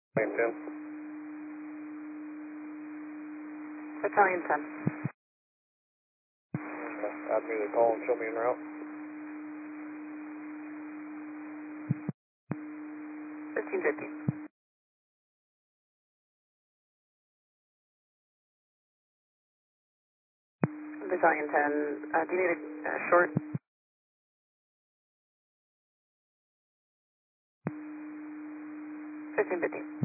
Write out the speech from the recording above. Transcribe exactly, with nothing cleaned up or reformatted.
ten. Battalion ten. Add me to call and show me en route. fifteen fifty. Battalion ten, uh, do you need a uh, short? fifteen fifty.